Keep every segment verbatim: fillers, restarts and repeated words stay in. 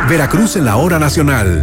Veracruz en la hora nacional.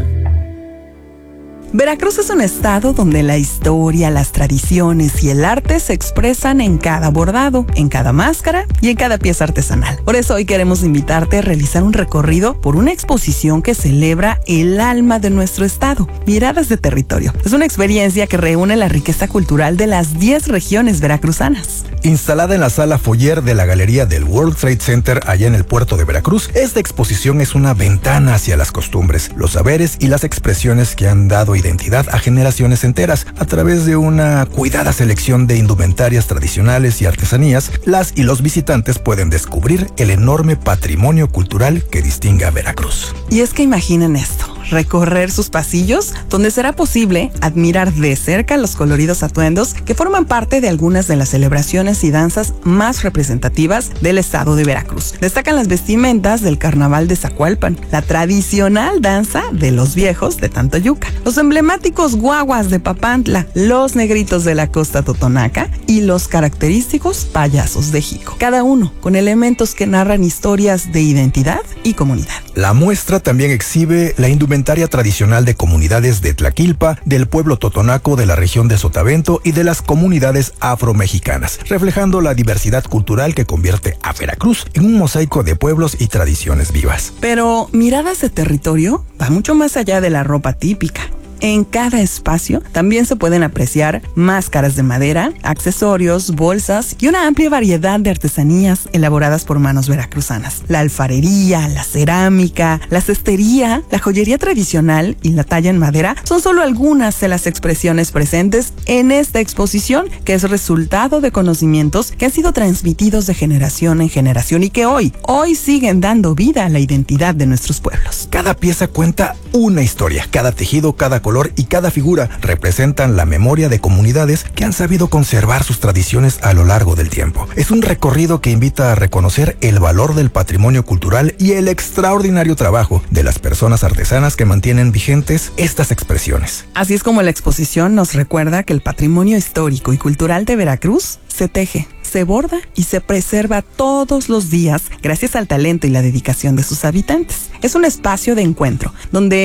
Veracruz es un estado donde la historia, las tradiciones y el arte se expresan en cada bordado, en cada máscara y en cada pieza artesanal. Por eso hoy queremos invitarte a realizar un recorrido por una exposición que celebra el alma de nuestro estado, Miradas de Territorio. Es una experiencia que reúne la riqueza cultural de las diez regiones veracruzanas. Instalada en la sala foyer de la galería del World Trade Center allá en el puerto de Veracruz, esta exposición es una ventana hacia las costumbres, los saberes y las expresiones que han dado identidad a generaciones enteras. A través de una cuidada selección de indumentarias tradicionales y artesanías, las y los visitantes pueden descubrir el enorme patrimonio cultural que distingue a Veracruz. Y es que imaginen esto, recorrer sus pasillos, donde será posible admirar de cerca los coloridos atuendos que forman parte de algunas de las celebraciones y danzas más representativas del estado de Veracruz. Destacan las vestimentas del Carnaval de Zacualpan, la tradicional danza de los viejos de Tantoyuca, los emblemáticos guaguas de Papantla, los negritos de la costa totonaca y los característicos payasos de Jico, cada uno con elementos que narran historias de identidad y comunidad. La muestra también exhibe la indumentaria tradicional de comunidades de Tlaquilpa, del pueblo totonaco de la región de Sotavento y de las comunidades afromexicanas, reflejando la diversidad cultural que convierte a Veracruz en un mosaico de pueblos y tradiciones vivas. Pero Miradas de Territorio va mucho más allá de la ropa típica. En cada espacio también se pueden apreciar máscaras de madera, accesorios, bolsas y una amplia variedad de artesanías elaboradas por manos veracruzanas. La alfarería, la cerámica, la cestería, la joyería tradicional y la talla en madera son solo algunas de las expresiones presentes en esta exposición, que es resultado de conocimientos que han sido transmitidos de generación en generación y que hoy, hoy siguen dando vida a la identidad de nuestros pueblos. Cada pieza cuenta una historia, cada tejido, cada color y cada figura representan la memoria de comunidades que han sabido conservar sus tradiciones a lo largo del tiempo. Es un recorrido que invita a reconocer el valor del patrimonio cultural y el extraordinario trabajo de las personas artesanas que mantienen vigentes estas expresiones. Así es como la exposición nos recuerda que el patrimonio histórico y cultural de Veracruz se teje, se borda y se preserva todos los días gracias al talento y la dedicación de sus habitantes. Es un espacio de encuentro donde